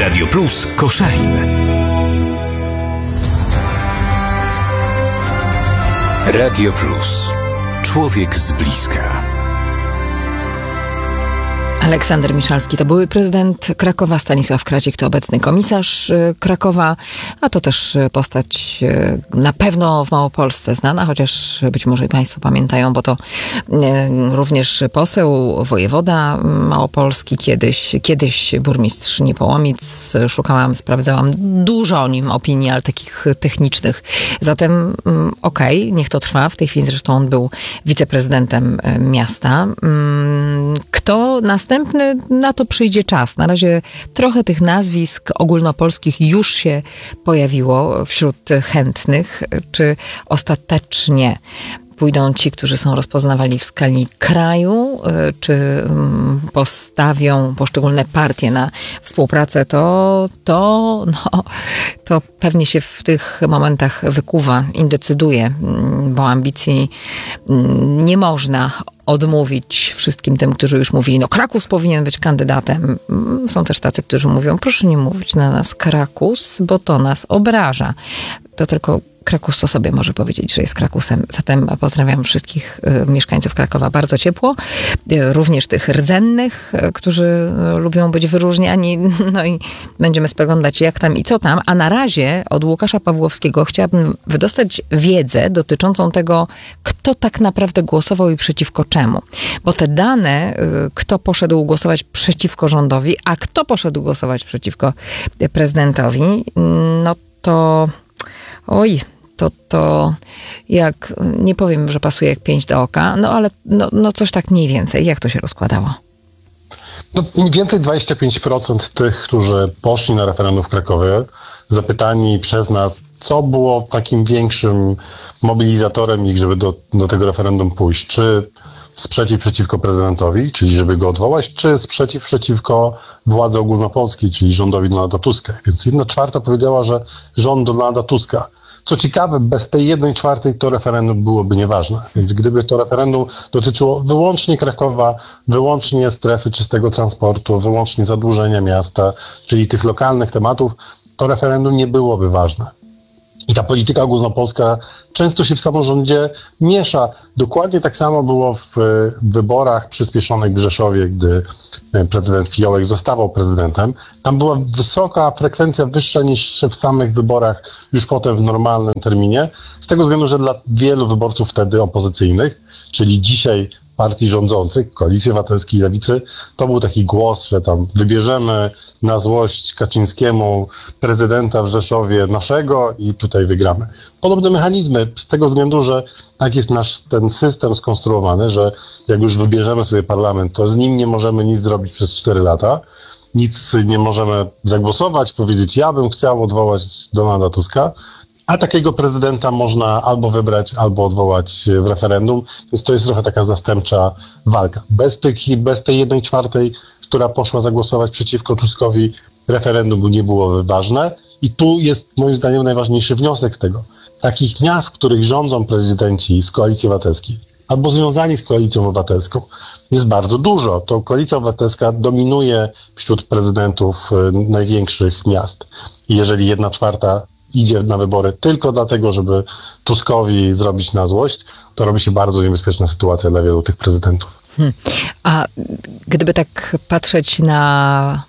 Radio Plus Koszalin. Radio Plus. Człowiek z bliska. Aleksander Miszalski to były prezydent Krakowa, Stanisław Krazik to obecny komisarz Krakowa, a to też postać na pewno w Małopolsce znana, chociaż być może i państwo pamiętają, bo to również poseł, wojewoda małopolski, kiedyś burmistrz Niepołomic. Szukałam, sprawdzałam dużo o nim opinii, ale takich technicznych. Zatem niech to trwa. W tej chwili zresztą on był wiceprezydentem miasta. Kto następny, na to przyjdzie czas. Na razie trochę tych nazwisk ogólnopolskich już się pojawiło wśród chętnych. Czy ostatecznie pójdą ci, którzy są rozpoznawali w skali kraju, czy postawią poszczególne partie na współpracę, to pewnie się w tych momentach wykuwa i decyduje, bo ambicji nie można odmówić wszystkim tym, którzy już mówili, Krakus powinien być kandydatem. Są też tacy, którzy mówią, proszę nie mówić na nas Krakus, bo to nas obraża. To tylko Krakus to sobie może powiedzieć, że jest Krakusem. Zatem pozdrawiam wszystkich mieszkańców Krakowa bardzo ciepło. Również tych rdzennych, którzy lubią być wyróżniani. I będziemy spoglądać jak tam i co tam. A na razie od Łukasza Pawłowskiego chciałabym wydostać wiedzę dotyczącą tego, kto tak naprawdę głosował i przeciwko czemu. Bo te dane, kto poszedł głosować przeciwko rządowi, a kto poszedł głosować przeciwko prezydentowi, to jak, nie powiem, że pasuje jak pięść do oka, ale coś tak mniej więcej. Jak to się rozkładało? Mniej więcej 25% tych, którzy poszli na referendum w Krakowie, zapytani przez nas, co było takim większym mobilizatorem ich, żeby do tego referendum pójść. Czy sprzeciw przeciwko prezydentowi, czyli żeby go odwołać, czy sprzeciw przeciwko władzy ogólnopolskiej, czyli rządowi Donalda Tuska. Więc 1/4 powiedziała, że rząd Donalda Tuska. Co ciekawe, bez tej 1/4 to referendum byłoby nieważne. Więc gdyby to referendum dotyczyło wyłącznie Krakowa, wyłącznie strefy czystego transportu, wyłącznie zadłużenia miasta, czyli tych lokalnych tematów, to referendum nie byłoby ważne. I ta polityka ogólnopolska często się w samorządzie miesza. Dokładnie tak samo było w wyborach przyspieszonych w Rzeszowie, gdy prezydent Fiołek zostawał prezydentem. Tam była wysoka frekwencja, wyższa niż w samych wyborach już potem w normalnym terminie. Z tego względu, że dla wielu wyborców wtedy opozycyjnych, czyli dzisiaj partii rządzących, Koalicji Obywatelskiej i Lewicy, to był taki głos, że tam wybierzemy na złość Kaczyńskiemu prezydenta w Rzeszowie naszego i tutaj wygramy. Podobne mechanizmy z tego względu, że tak jest nasz ten system skonstruowany, że jak już wybierzemy sobie parlament, to z nim nie możemy nic zrobić przez 4 lata, nic nie możemy zagłosować, powiedzieć ja bym chciał odwołać Donalda Tuska, a takiego prezydenta można albo wybrać, albo odwołać w referendum, więc to jest trochę taka zastępcza walka. Bez tej 1/4, która poszła zagłosować przeciwko Tuskowi, referendum nie byłoby ważne. I tu jest moim zdaniem najważniejszy wniosek z tego. Takich miast, w których rządzą prezydenci z Koalicji Obywatelskiej albo związani z Koalicją Obywatelską jest bardzo dużo. To Koalicja Obywatelska dominuje wśród prezydentów największych miast. I jeżeli 1/4 idzie na wybory tylko dlatego, żeby Tuskowi zrobić na złość, to robi się bardzo niebezpieczna sytuacja dla wielu tych prezydentów. A gdyby tak patrzeć na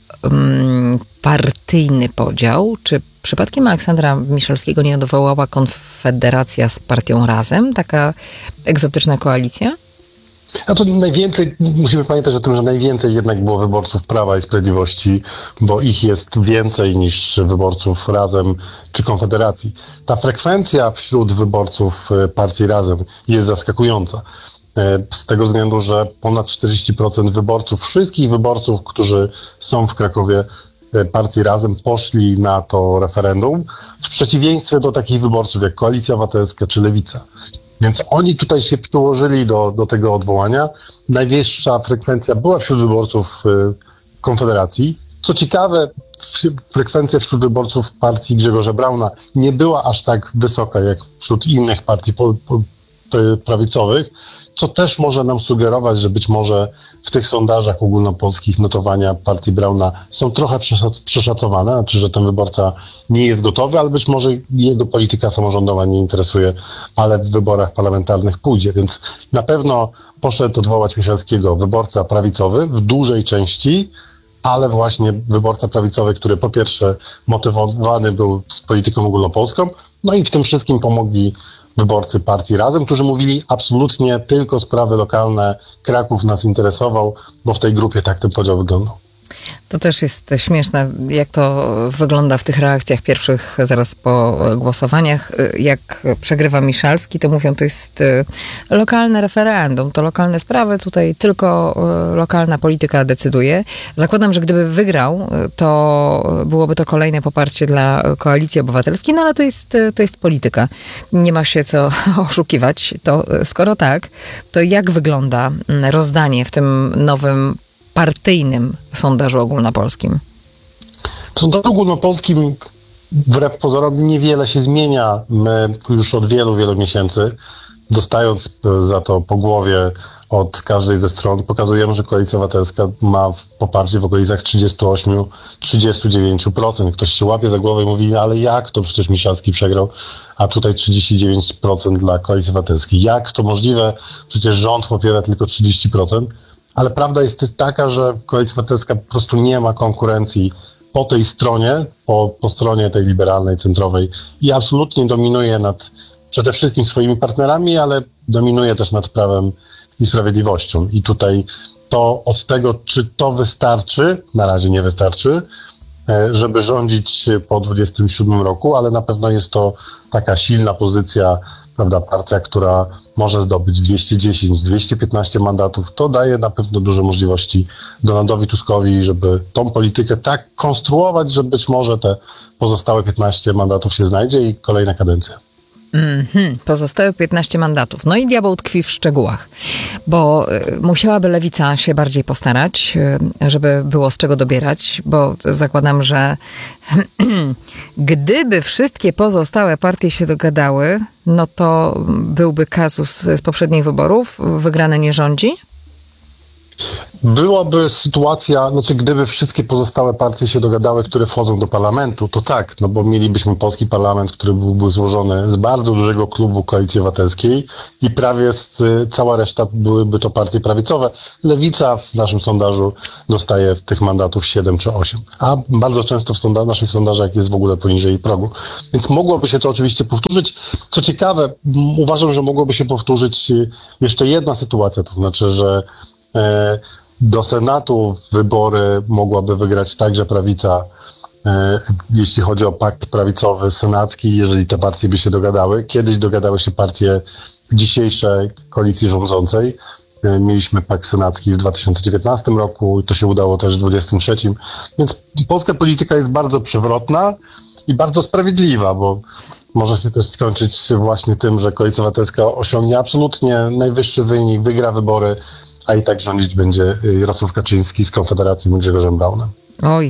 partyjny podział, czy przypadkiem Aleksandra Miszalskiego nie odwołała Konfederacja z partią Razem? Taka egzotyczna koalicja? A to najwięcej, musimy pamiętać o tym, że najwięcej jednak było wyborców Prawa i Sprawiedliwości, bo ich jest więcej niż wyborców Razem czy Konfederacji. Ta frekwencja wśród wyborców partii Razem jest zaskakująca. Z tego względu, że ponad 40% wyborców, wszystkich wyborców, którzy są w Krakowie partii Razem, poszli na to referendum, w przeciwieństwie do takich wyborców jak Koalicja Obywatelska czy Lewica. Więc oni tutaj się przyłożyli do tego odwołania. Najwyższa frekwencja była wśród wyborców Konfederacji. Co ciekawe, frekwencja wśród wyborców partii Grzegorza Brauna nie była aż tak wysoka jak wśród innych partii prawicowych. co też może nam sugerować, że być może w tych sondażach ogólnopolskich notowania partii Brauna są trochę przeszacowane, znaczy, że ten wyborca nie jest gotowy, ale być może jego polityka samorządowa nie interesuje, ale w wyborach parlamentarnych pójdzie, więc na pewno poszedł odwołać Miszalskiego wyborca prawicowy w dużej części, ale właśnie wyborca prawicowy, który po pierwsze motywowany był z polityką ogólnopolską, no i w tym wszystkim pomogli wyborcy partii Razem, którzy mówili absolutnie tylko sprawy lokalne, Kraków nas interesował, bo w tej grupie tak ten podział wyglądał. To też jest śmieszne, jak to wygląda w tych reakcjach pierwszych zaraz po głosowaniach. Jak przegrywa Miszalski, to mówią, to jest lokalne referendum, to lokalne sprawy, tutaj tylko lokalna polityka decyduje. Zakładam, że gdyby wygrał, to byłoby to kolejne poparcie dla Koalicji Obywatelskiej, no ale to jest polityka. Nie ma się co oszukiwać. To skoro tak, to jak wygląda rozdanie w tym nowym partyjnym sondażu ogólnopolskim? W sondażu ogólnopolskim wbrew pozorom niewiele się zmienia. My już od wielu miesięcy, dostając za to po głowie od każdej ze stron, pokazujemy, że Koalicja Obywatelska ma poparcie w okolicach 38-39%. Ktoś się łapie za głowę i mówi, ale jak to, przecież Miszalski przegrał, a tutaj 39% dla Koalicji Obywatelskiej. Jak to możliwe? Przecież rząd popiera tylko 30%. Ale prawda jest też taka, że Koalicja Obywatelska po prostu nie ma konkurencji po tej stronie, po stronie tej liberalnej, centrowej i absolutnie dominuje nad przede wszystkim swoimi partnerami, ale dominuje też nad Prawem i Sprawiedliwością. I tutaj to od tego, czy to wystarczy, na razie nie wystarczy, żeby rządzić po 27 roku, ale na pewno jest to taka silna pozycja, prawda, partia, która może zdobyć 210, 215 mandatów, to daje na pewno duże możliwości Donaldowi Tuskowi, żeby tą politykę tak konstruować, że być może te pozostałe 15 mandatów się znajdzie i kolejna kadencja. Pozostałe 15 mandatów. No i diabeł tkwi w szczegółach, bo musiałaby Lewica się bardziej postarać, żeby było z czego dobierać, bo zakładam, że gdyby wszystkie pozostałe partie się dogadały, no to byłby kazus z poprzednich wyborów, wygrany nie rządzi? Byłaby sytuacja, znaczy gdyby wszystkie pozostałe partie się dogadały, które wchodzą do parlamentu, to tak, no bo mielibyśmy polski parlament, który byłby złożony z bardzo dużego klubu Koalicji Obywatelskiej i prawie cała reszta byłyby to partie prawicowe. Lewica w naszym sondażu dostaje tych mandatów 7 czy 8, a bardzo często w naszych sondażach jest w ogóle poniżej progu. Więc mogłoby się to oczywiście powtórzyć. Co ciekawe, uważam, że mogłoby się powtórzyć jeszcze jedna sytuacja, to znaczy, że do Senatu wybory mogłaby wygrać także prawica, jeśli chodzi o pakt prawicowy senacki, jeżeli te partie by się dogadały. Kiedyś dogadały się partie dzisiejszej koalicji rządzącej. Mieliśmy pakt senacki w 2019 roku i to się udało też w 2023. Więc polska polityka jest bardzo przewrotna i bardzo sprawiedliwa, bo może się też skończyć właśnie tym, że Koalicja Obywatelska osiągnie absolutnie najwyższy wynik, wygra wybory, a i tak rządzić będzie Jarosław Kaczyński z Konfederacją i Grzegorzem Braunem. Oj,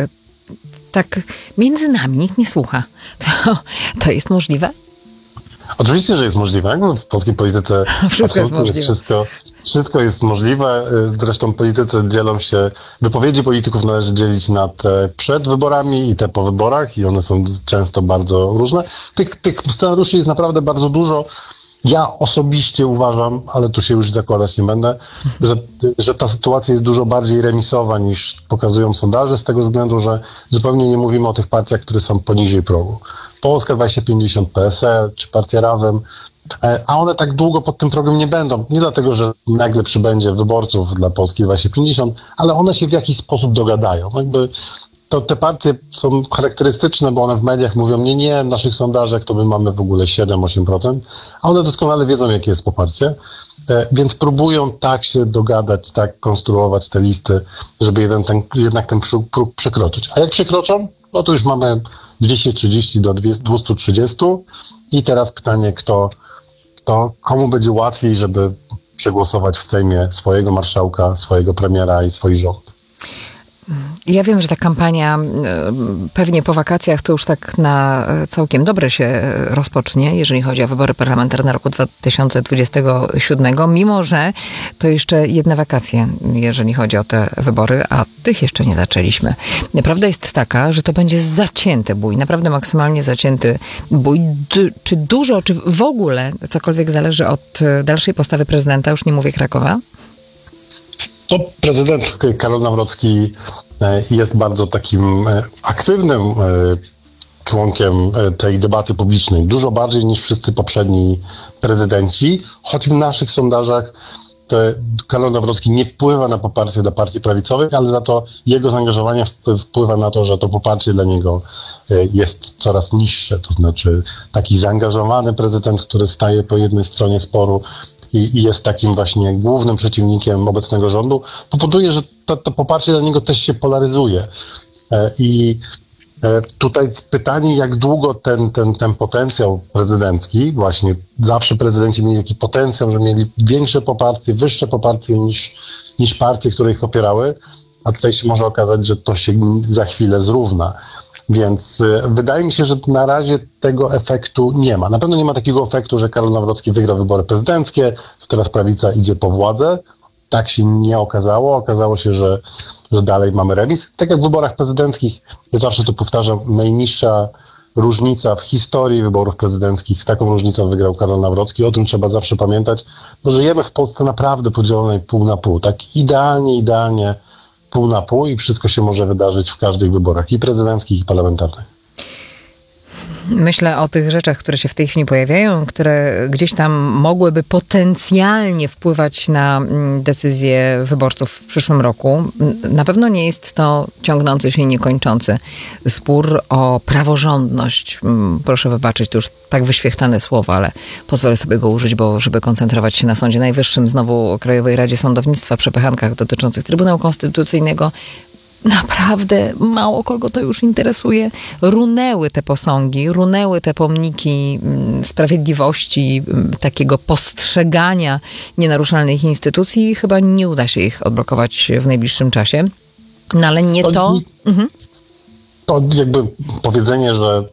tak między nami nikt nie słucha. To jest możliwe? Oczywiście, że jest możliwe. W polskiej polityce wszystko jest możliwe. Wszystko jest możliwe. Zresztą politycy dzielą się, wypowiedzi polityków należy dzielić na te przed wyborami i te po wyborach i one są często bardzo różne. Tych scenariuszy jest naprawdę bardzo dużo. Ja osobiście uważam, ale tu się już zakładać nie będę, że ta sytuacja jest dużo bardziej remisowa niż pokazują sondaże, z tego względu, że zupełnie nie mówimy o tych partiach, które są poniżej progu. Polska 2050, PSL czy Partia Razem, a one tak długo pod tym progiem nie będą. Nie dlatego, że nagle przybędzie wyborców dla Polski 2050, ale one się w jakiś sposób dogadają. Jakby to te partie są charakterystyczne, bo one w mediach mówią, nie, w naszych sondażach to my mamy w ogóle 7-8%, a one doskonale wiedzą, jakie jest poparcie, więc próbują tak się dogadać, tak konstruować te listy, żeby jednak ten próg przekroczyć. A jak przekroczą, no to już mamy 230 do 230 i teraz pytanie, komu będzie łatwiej, żeby przegłosować w Sejmie swojego marszałka, swojego premiera i swój rząd. Ja wiem, że ta kampania pewnie po wakacjach to już tak na całkiem dobre się rozpocznie, jeżeli chodzi o wybory parlamentarne roku 2027, mimo że to jeszcze jedne wakacje, jeżeli chodzi o te wybory, a tych jeszcze nie zaczęliśmy. Prawda jest taka, że to będzie zacięty bój, naprawdę maksymalnie zacięty bój. Czy dużo, czy w ogóle cokolwiek zależy od dalszej postawy prezydenta, już nie mówię Krakowa? To prezydent Karol Nawrocki jest bardzo takim aktywnym członkiem tej debaty publicznej. Dużo bardziej niż wszyscy poprzedni prezydenci, choć w naszych sondażach Karol Nawrocki nie wpływa na poparcie dla partii prawicowych, ale za to jego zaangażowanie wpływa na to, że to poparcie dla niego jest coraz niższe. To znaczy taki zaangażowany prezydent, który staje po jednej stronie sporu i jest takim właśnie głównym przeciwnikiem obecnego rządu, powoduje, że to poparcie dla niego też się polaryzuje. I tutaj pytanie, jak długo ten potencjał prezydencki, właśnie zawsze prezydenci mieli taki potencjał, że mieli większe poparcie, wyższe poparcie niż partie, które ich popierały, a tutaj się może okazać, że to się za chwilę zrówna. Więc wydaje mi się, że na razie tego efektu nie ma. Na pewno nie ma takiego efektu, że Karol Nawrocki wygra wybory prezydenckie, to teraz prawica idzie po władzę. Tak się nie okazało. Okazało się, że dalej mamy remis. Tak jak w wyborach prezydenckich, ja zawsze to powtarzam, najniższa różnica w historii wyborów prezydenckich, z taką różnicą wygrał Karol Nawrocki. O tym trzeba zawsze pamiętać, bo żyjemy w Polsce naprawdę podzielonej pół na pół. Tak idealnie pół na pół i wszystko się może wydarzyć w każdych wyborach, i prezydenckich, i parlamentarnych. Myślę o tych rzeczach, które się w tej chwili pojawiają, które gdzieś tam mogłyby potencjalnie wpływać na decyzje wyborców w przyszłym roku. Na pewno nie jest to ciągnący się i niekończący spór o praworządność. Proszę wybaczyć, to już tak wyświechtane słowo, ale pozwolę sobie go użyć, bo żeby koncentrować się na Sądzie Najwyższym, znowu o Krajowej Radzie Sądownictwa, przepychankach dotyczących Trybunału Konstytucyjnego. Naprawdę mało kogo to już interesuje. Runęły te posągi, runęły te pomniki sprawiedliwości, takiego postrzegania nienaruszalnych instytucji i chyba nie uda się ich odblokować w najbliższym czasie. No ale nie to... To jakby powiedzenie, że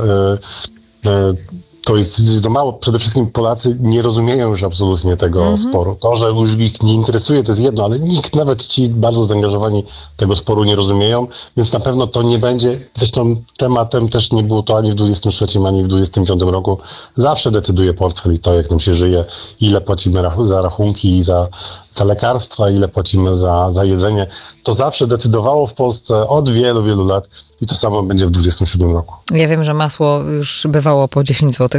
to jest za mało. Przede wszystkim Polacy nie rozumieją już absolutnie tego sporu. To, że już ich nie interesuje, to jest jedno, ale nikt, nawet ci bardzo zaangażowani, tego sporu nie rozumieją, więc na pewno to nie będzie, zresztą tematem też nie było to ani w 23, ani w 25 roku. Zawsze decyduje portfel i to, jak nam się żyje, ile płacimy za rachunki i za lekarstwa, ile płacimy za jedzenie. To zawsze decydowało w Polsce od wielu, wielu lat i to samo będzie w 27 roku. Ja wiem, że masło już bywało po 10 zł.